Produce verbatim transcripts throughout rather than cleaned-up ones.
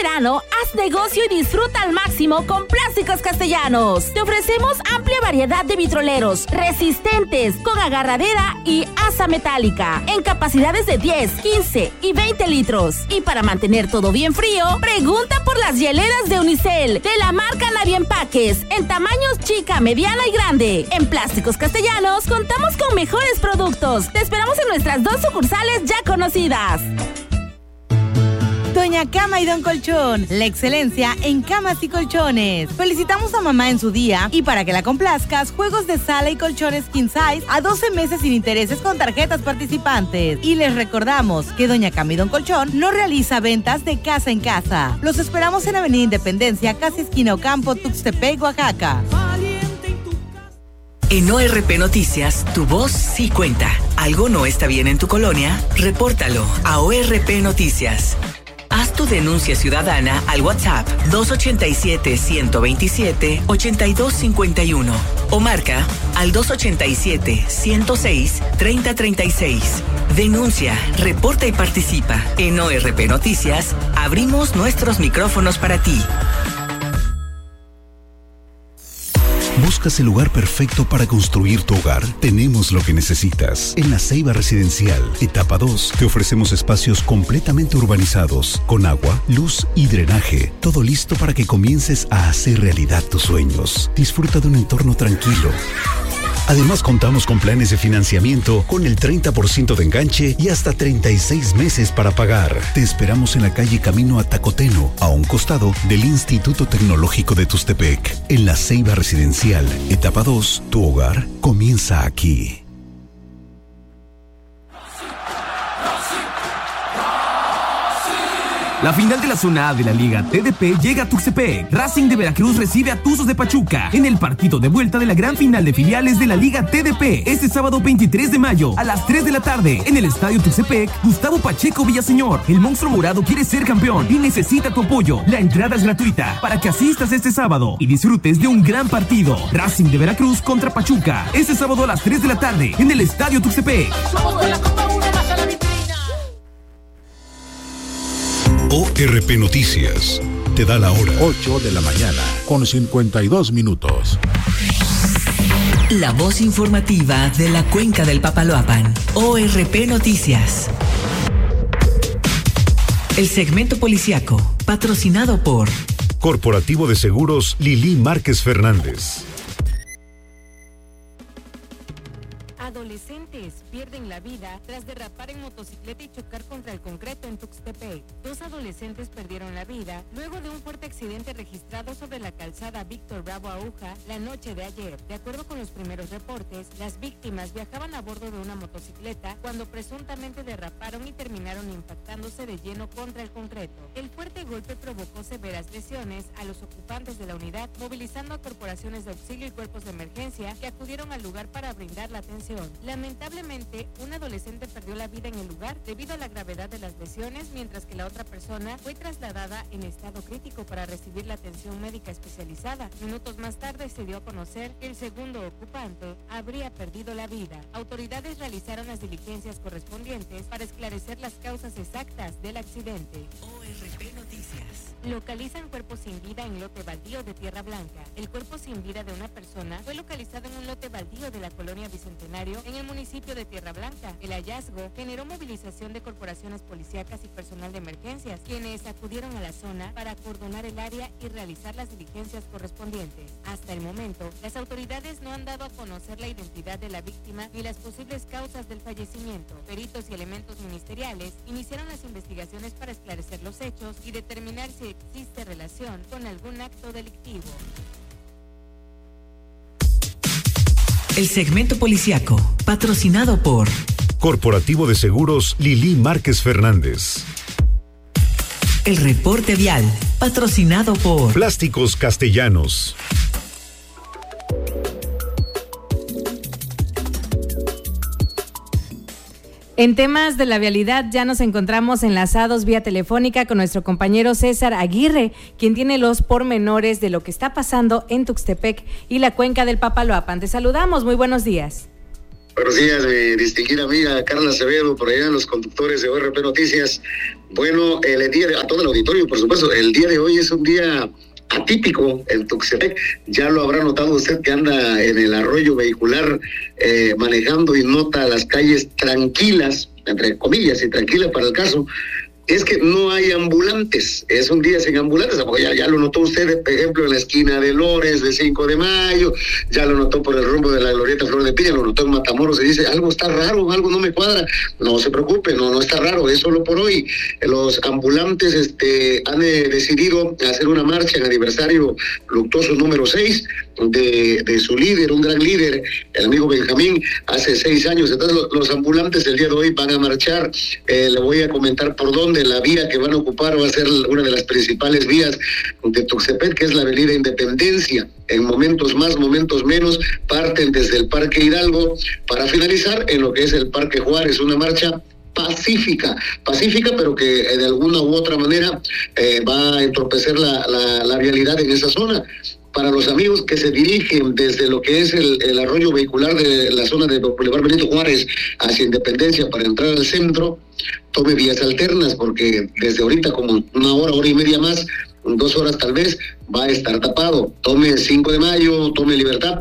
verano, haz negocio y disfruta al máximo con Plásticos Castellanos. Te ofrecemos amplia variedad de vitroleros, resistentes, con agarradera y asa metálica, en capacidades de diez, quince y veinte litros. Y para mantener todo bien frío, pregunta por las hieleras de Unicel, de la marca Naviempaques, en tamaños chica, mediana y grande. En Plásticos Castellanos contamos con mejores productos. Te esperamos en nuestras dos sucursales ya conocidas. Doña Cama y Don Colchón, la excelencia en camas y colchones. Felicitamos a mamá en su día y para que la complazcas, juegos de sala y colchones king size a doce meses sin intereses con tarjetas participantes. Y les recordamos que Doña Cama y Don Colchón no realiza ventas de casa en casa. Los esperamos en Avenida Independencia, casi esquina Ocampo, Tuxtepec, Oaxaca. En O R P Noticias, tu voz sí cuenta. ¿Algo no está bien en tu colonia? Repórtalo a O R P Noticias. Haz tu denuncia ciudadana al WhatsApp dos ochenta y siete, ciento veintisiete, ochenta y dos cincuenta y uno o marca al dos ochenta y siete, ciento seis, treinta treinta y seis. Denuncia, reporta y participa. En O R P Noticias, abrimos nuestros micrófonos para ti. ¿Buscas el lugar perfecto para construir tu hogar? Tenemos lo que necesitas. En La Ceiba Residencial, etapa dos, te ofrecemos espacios completamente urbanizados, con agua, luz y drenaje. Todo listo para que comiences a hacer realidad tus sueños. Disfruta de un entorno tranquilo. Además, contamos con planes de financiamiento con el treinta por ciento de enganche y hasta treinta y seis meses para pagar. Te esperamos en la calle Camino a Tacoteno, a un costado del Instituto Tecnológico de Tustepec. En La Ceiba Residencial, etapa dos, tu hogar comienza aquí. La final de la zona A de la Liga T D P llega a Tuxtepec. Racing de Veracruz recibe a Tuzos de Pachuca en el partido de vuelta de la gran final de filiales de la Liga T D P. Este sábado veintitrés de mayo a las tres de la tarde en el Estadio Tuxtepec. Gustavo Pacheco Villaseñor. El monstruo morado quiere ser campeón y necesita tu apoyo. La entrada es gratuita para que asistas este sábado y disfrutes de un gran partido. Racing de Veracruz contra Pachuca. Este sábado a las tres de la tarde en el Estadio Tuxtepec. O R P Noticias te da la hora. ocho de la mañana con cincuenta y dos minutos. La voz informativa de la Cuenca del Papaloapan. O R P Noticias. El segmento policiaco, patrocinado por Corporativo de Seguros Lili Márquez Fernández. Adolescentes pierden la vida tras derrapar en motocicleta y chocar contra el concreto en Tuxtepec. Dos adolescentes perdieron la vida luego de un fuerte accidente registrado sobre la calzada Víctor Bravo Aguja la noche de ayer. De acuerdo con los primeros reportes, las víctimas viajaban a bordo de una motocicleta cuando presuntamente derraparon y terminaron impactándose de lleno contra el concreto. El fuerte golpe provocó severas lesiones a los ocupantes de la unidad, movilizando a corporaciones de auxilio y cuerpos de emergencia que acudieron al lugar para brindar la atención. Lamentablemente, un adolescente perdió la vida en el lugar debido a la gravedad de las lesiones, mientras que la otra persona fue trasladada en estado crítico para recibir la atención médica especializada. Minutos más tarde se dio a conocer que el segundo ocupante habría perdido la vida. Autoridades realizaron las diligencias correspondientes para esclarecer las causas exactas del accidente. O R P Noticias. Localizan cuerpo sin vida en lote baldío de Tierra Blanca. El cuerpo sin vida de una persona fue localizado en un lote baldío de la colonia Bicentenario en el municipio de Tierra Blanca. El hallazgo generó movilización de corporaciones policíacas y personal de emergencias, quienes acudieron a la zona para acordonar el área y realizar las diligencias correspondientes. Hasta el momento, las autoridades no han dado a conocer la identidad de la víctima ni las posibles causas del fallecimiento. Peritos y elementos ministeriales iniciaron las investigaciones para esclarecer los hechos y determinar si existe relación con algún acto delictivo. El segmento policiaco, patrocinado por Corporativo de Seguros Lili Márquez Fernández. El reporte vial, patrocinado por Plásticos Castellanos. En temas de la vialidad ya nos encontramos enlazados vía telefónica con nuestro compañero César Aguirre, quien tiene los pormenores de lo que está pasando en Tuxtepec y la Cuenca del Papaloapan. Te saludamos, muy buenos días. Buenos días, mi distinguida amiga Carla Acevedo, por allá en los conductores de O R P Noticias. Bueno, el día de, a todo el auditorio, por supuesto, el día de hoy es un día atípico en Tuxtepec. Ya lo habrá notado usted que anda en el arroyo vehicular eh, manejando y nota las calles tranquilas, entre comillas, y tranquilas para el caso. Es que no hay ambulantes, es un día sin ambulantes, ya, ya lo notó usted, por ejemplo, en la esquina de Lores, de cinco de mayo, ya lo notó por el rumbo de la Glorieta Flor de Piña, lo notó en Matamoros, y dice, algo está raro, algo no me cuadra. No se preocupe, no, no está raro, es solo por hoy. Los ambulantes este, han eh, decidido hacer una marcha en aniversario luctuoso número seis de, de su líder, un gran líder, el amigo Benjamín, hace seis años. Entonces los, los ambulantes el día de hoy van a marchar, eh, le voy a comentar por dónde. La vía que van a ocupar va a ser una de las principales vías de Tuxtepec, que es la avenida Independencia. En momentos más, momentos menos, parten desde el Parque Hidalgo para finalizar en lo que es el Parque Juárez, una marcha pacífica, pacífica, pero que de alguna u otra manera eh, va a entorpecer la, la, la vialidad en esa zona. Para los amigos que se dirigen desde lo que es el, el arroyo vehicular de la zona de Boulevard Benito Juárez hacia Independencia para entrar al centro, tome vías alternas, porque desde ahorita como una hora, hora y media más, dos horas tal vez, va a estar tapado. Tome cinco de mayo, tome Libertad,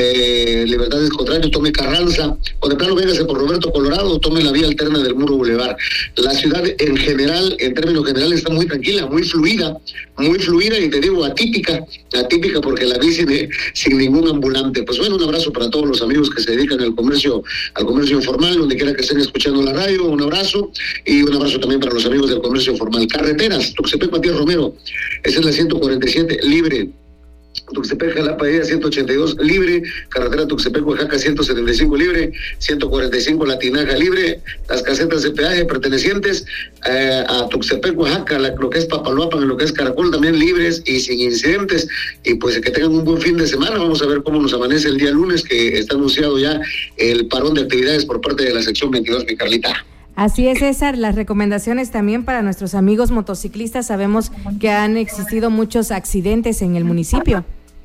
eh, Libertad es contrario, tome Carranza, o de plano véngase por Roberto Colorado, tome la vía alterna del Muro Boulevard. La ciudad en general, en términos generales, está muy tranquila, muy fluida, muy fluida y te digo atípica, atípica porque la vi sin, sin ningún ambulante. Pues bueno, un abrazo para todos los amigos que se dedican al comercio, al comercio informal, donde quiera que estén escuchando la radio, un abrazo, y un abrazo también para los amigos del comercio formal. Carreteras, Tuxtepec Matías Romero, esa es la ciento cuarenta y siete, libre. Tuxtepec Jalapa ciento ochenta y dos, libre. Carretera Tuxtepec Oaxaca ciento setenta y cinco, libre. ciento cuarenta y cinco La Tinaja, libre. Las casetas de peaje pertenecientes eh, a Tuxtepec Oaxaca, la, lo que es Papaloapan, lo que es Caracol, también libres y sin incidentes. Y pues que tengan un buen fin de semana. Vamos a ver cómo nos amanece el día lunes, que está anunciado ya el parón de actividades por parte de la sección veintidós, mi Carlita. Así es, César. Las recomendaciones también para nuestros amigos motociclistas. Sabemos que han existido muchos accidentes en el municipio.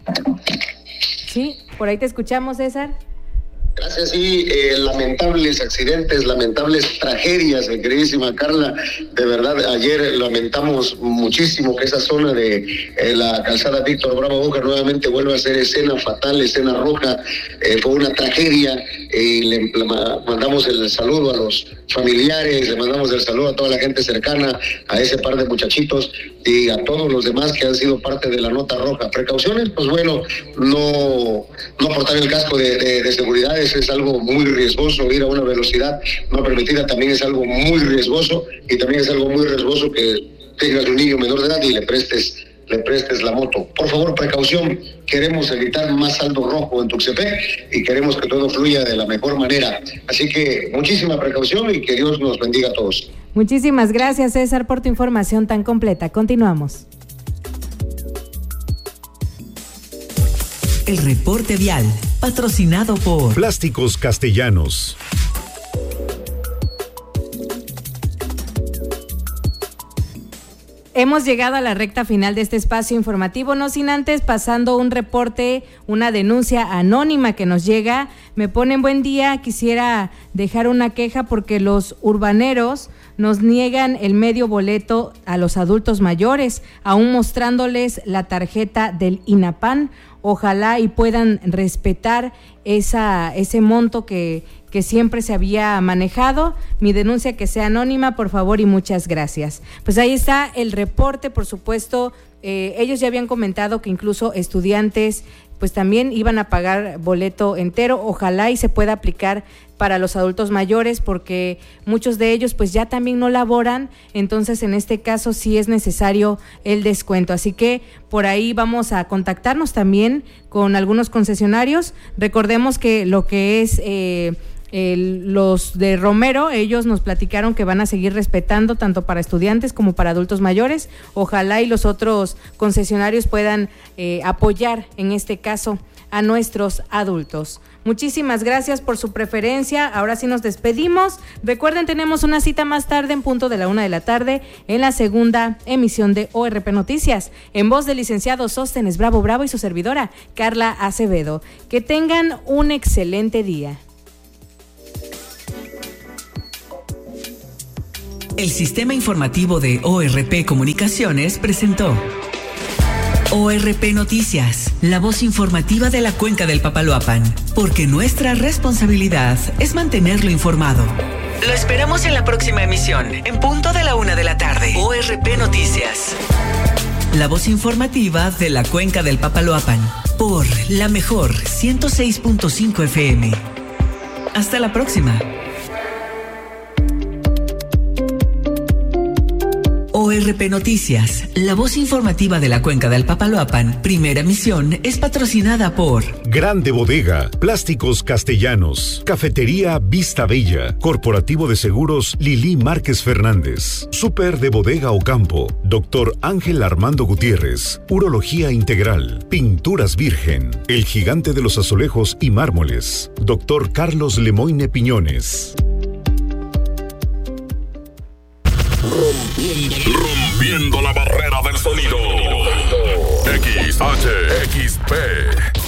Sí, por ahí te escuchamos, César. Gracias, sí, eh, lamentables accidentes, lamentables tragedias, mi queridísima Carla. De verdad, ayer lamentamos muchísimo que esa zona de eh, la calzada Víctor Bravo Aúja nuevamente vuelva a ser escena fatal, escena roja. Eh, fue una tragedia. Eh, le, le mandamos el saludo a los familiares, le mandamos el saludo a toda la gente cercana a ese par de muchachitos y a todos los demás que han sido parte de la nota roja. Precauciones, pues bueno, no, no portar el casco de, de, de seguridad es algo muy riesgoso, ir a una velocidad no permitida también es algo muy riesgoso, y también es algo muy riesgoso que tengas un niño menor de edad y le prestes le prestes la moto. Por favor, precaución. Queremos evitar más saldo rojo en Tuxtepec y queremos que todo fluya de la mejor manera. Así que muchísima precaución y que Dios nos bendiga a todos. Muchísimas gracias, César, por tu información tan completa. Continuamos. El reporte vial, patrocinado por Plásticos Castellanos. Hemos llegado a la recta final de este espacio informativo, no sin antes pasando un reporte, una denuncia anónima que nos llega. Me ponen buen día, quisiera dejar una queja porque los urbaneros nos niegan el medio boleto a los adultos mayores, aún mostrándoles la tarjeta del INAPAN. Ojalá y puedan respetar esa, ese monto que, que siempre se había manejado. Mi denuncia que sea anónima, por favor, y muchas gracias. Pues ahí está el reporte, por supuesto. Eh, ellos ya habían comentado que incluso estudiantes pues también iban a pagar boleto entero. Ojalá y se pueda aplicar para los adultos mayores, porque muchos de ellos pues ya también no laboran, entonces en este caso sí es necesario el descuento. Así que por ahí vamos a contactarnos también con algunos concesionarios. Recordemos que lo que es eh, el, los de Romero, ellos nos platicaron que van a seguir respetando tanto para estudiantes como para adultos mayores. Ojalá y los otros concesionarios puedan eh, apoyar en este caso a nuestros adultos. Muchísimas gracias por su preferencia. Ahora sí nos despedimos. Recuerden, tenemos una cita más tarde en punto de la una de la tarde en la segunda emisión de O R P Noticias, en voz del licenciado Sóstenes Bravo Bravo y su servidora Carla Acevedo. Que tengan un excelente día. El sistema informativo de O R P Comunicaciones presentó O R P Noticias, la voz informativa de la Cuenca del Papaloapan, porque nuestra responsabilidad es mantenerlo informado. Lo esperamos en la próxima emisión, en punto de la una de la tarde. O R P Noticias, la voz informativa de la Cuenca del Papaloapan, por la mejor ciento seis punto cinco F M. Hasta la próxima. O R P Noticias, la voz informativa de la Cuenca del Papaloapan, primera emisión, es patrocinada por Grande Bodega, Plásticos Castellanos, Cafetería Vista Bella, Corporativo de Seguros Lili Márquez Fernández, Super de Bodega Ocampo, Doctor Ángel Armando Gutiérrez, Urología Integral, Pinturas Virgen, El Gigante de los Azulejos y Mármoles, Doctor Carlos Lemoine Piñones. Rompiendo, rompiendo la barrera del sonido. X H X P